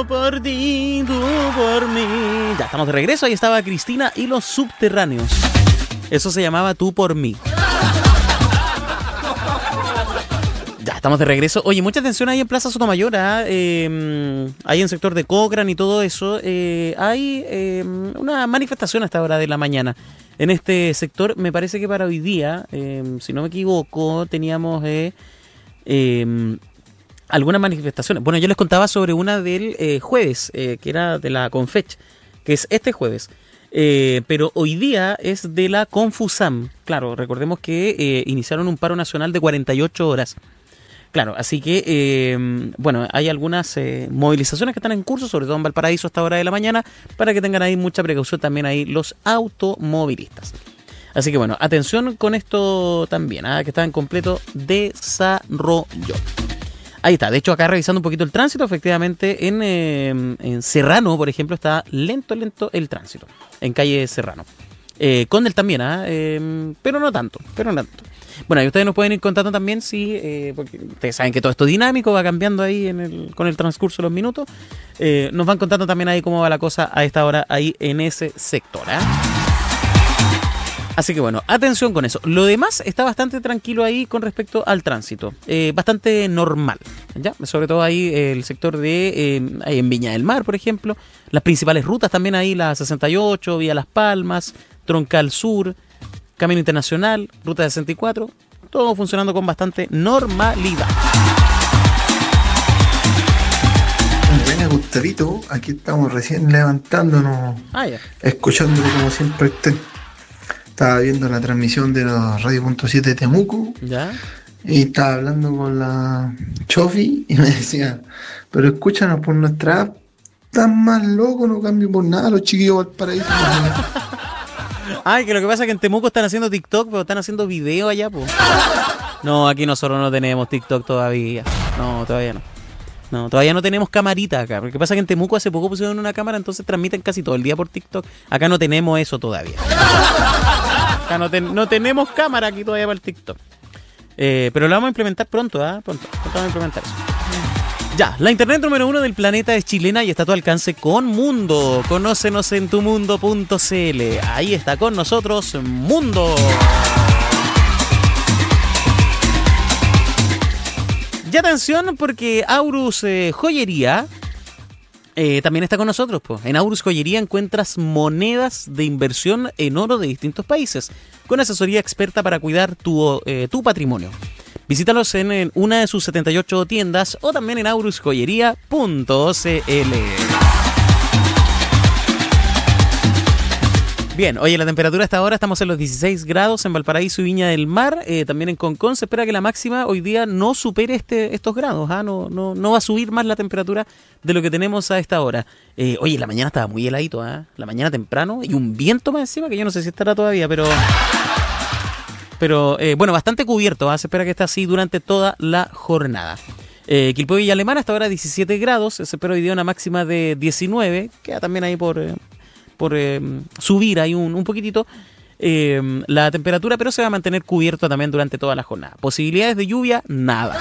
Yo por ti, tú por mí. Ya estamos de regreso. Ahí estaba Cristina y los Subterráneos. Eso se llamaba Tú por mí. Ya estamos de regreso. Oye, mucha atención ahí en Plaza Sotomayor, ahí en el sector de Cochrane y todo eso. Hay una manifestación a esta hora de la mañana. En este sector, me parece que para hoy día, si no me equivoco, teníamos algunas manifestaciones. Bueno, yo les contaba sobre una del jueves, que era de la Confech, que es este jueves. Pero hoy día es de la Confusam. Claro, recordemos que iniciaron un paro nacional de 48 horas. Claro, así que, bueno, hay algunas movilizaciones que están en curso, sobre todo en Valparaíso a esta hora de la mañana, para que tengan ahí mucha precaución también ahí los automovilistas. Así que, bueno, atención con esto también, que está en completo desarrollo. Ahí está, de hecho acá revisando un poquito el tránsito, efectivamente en Serrano, por ejemplo, está lento el tránsito, en calle Serrano. Condel también, pero no tanto. Bueno, y ustedes nos pueden ir contando también porque ustedes saben que todo esto dinámico va cambiando ahí con el transcurso de los minutos. Nos van contando también ahí cómo va la cosa a esta hora ahí en ese sector. Así que bueno, atención con eso. Lo demás está bastante tranquilo ahí con respecto al tránsito. Bastante normal, ¿ya? Sobre todo ahí el sector de ahí en Viña del Mar, por ejemplo. Las principales rutas también ahí, la 68, Vía Las Palmas, Troncal Sur, Camino Internacional, Ruta 64. Todo funcionando con bastante normalidad. Buena, Gustavito. Aquí estamos recién levantándonos, escuchándolo como siempre estén. Estaba viendo la transmisión de la Radio.7 de Temuco. ¿Ya? Y estaba hablando con la Chofi y me decía, pero escúchanos por nuestra app, tan más loco, no cambio por nada los chiquillos de Valparaíso. Ay, que lo que pasa es que en Temuco están haciendo TikTok, pero están haciendo video allá, pues. No, aquí nosotros no tenemos TikTok todavía. No, todavía no. No, todavía no tenemos camarita acá. Lo que pasa es que en Temuco hace poco pusieron una cámara, entonces transmiten casi todo el día por TikTok. Acá no tenemos eso todavía. Acá no tenemos cámara aquí todavía para el TikTok. Pero lo vamos a implementar pronto, Pronto vamos a implementar eso. Ya, la internet número 1 del planeta es chilena y está a tu alcance con Mundo. Conócenos en tumundo.cl. Ahí está con nosotros Mundo. Y atención porque Aurus Joyería también está con nosotros. En Aurus Joyería encuentras monedas de inversión en oro de distintos países, con asesoría experta para cuidar tu patrimonio. Visítalos en una de sus 78 tiendas o también en aurusjoyería.cl. Bien, oye, la temperatura hasta ahora estamos en los 16 grados en Valparaíso y Viña del Mar. También en Concón se espera que la máxima hoy día no supere estos grados. No va a subir más la temperatura de lo que tenemos a esta hora. Oye, la mañana estaba muy heladito, la mañana temprano y un viento más encima que yo no sé si estará todavía, pero bueno, bastante cubierto. Se espera que esté así durante toda la jornada. Quilpué y Alemana hasta ahora 17 grados. Se espera hoy día una máxima de 19. Queda también ahí por subir ahí un poquitito la temperatura, pero se va a mantener cubierto también durante toda la jornada. Posibilidades de lluvia, nada.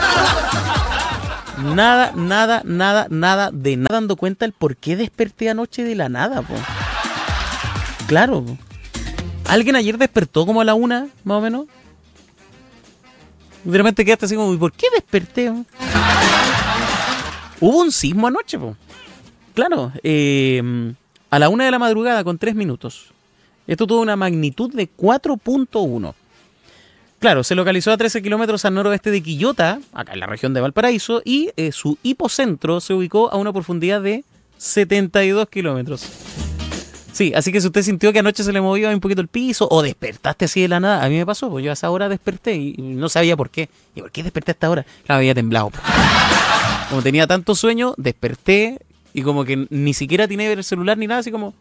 Nada de nada. Dando cuenta el por qué desperté anoche de la nada, po. Claro, po. ¿Alguien ayer despertó como a la 1, más o menos? De repente quedaste así como, ¿por qué desperté? Hubo un sismo anoche, po. Claro, a la 1 de la madrugada con 3 minutos. Esto tuvo una magnitud de 4.1. Claro, se localizó a 13 kilómetros al noroeste de Quillota, acá en la región de Valparaíso, y su hipocentro se ubicó a una profundidad de 72 kilómetros. Sí, así que si usted sintió que anoche se le movió un poquito el piso o despertaste así de la nada, a mí me pasó, pues yo a esa hora desperté y no sabía por qué. ¿Y por qué desperté a esta hora? Claro, había temblado. Como tenía tanto sueño, desperté y como que ni siquiera tenía que ver el celular ni nada, así como...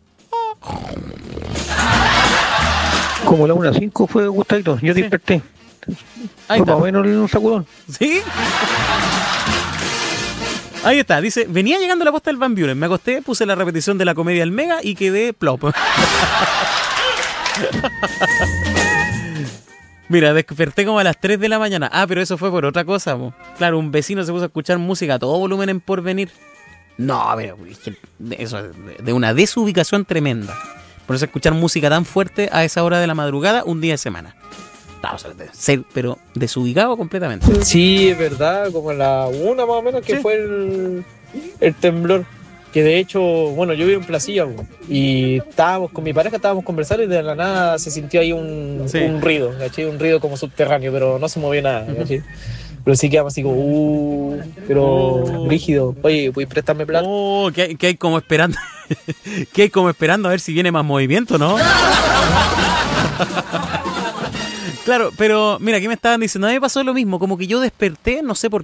Como la 1:05 fue Gustavito, yo desperté. Ahí fue está. más o menos un sacudón. ¿Sí? Ahí está, dice, venía llegando la posta del Van Buren, me acosté, puse la repetición de la comedia del Mega y quedé plop. Mira, desperté como a las 3 de la mañana. Pero eso fue por otra cosa, po. Claro, un vecino se puso a escuchar música a todo volumen en Porvenir. No, pero eso es de una desubicación tremenda. Por eso escuchar música tan fuerte a esa hora de la madrugada, un día de semana. No, ser, pero desubicado completamente. Sí, es verdad, como la 1 más o menos que fue el temblor. Que de hecho, bueno, yo vivo en Placilla y estábamos con mi pareja, estábamos conversando y de la nada se sintió ahí un ruido, ¿cachai? Un ruido como subterráneo, pero no se movió nada, ¿cachai? Pero sí quedamos así como, pero rígido. Oye, ¿puedes prestarme plata? Que hay como esperando. Que hay como esperando a ver si viene más movimiento, ¿no? Claro, pero mira, aquí me estaban diciendo, a mí me pasó lo mismo, como que yo desperté, no sé por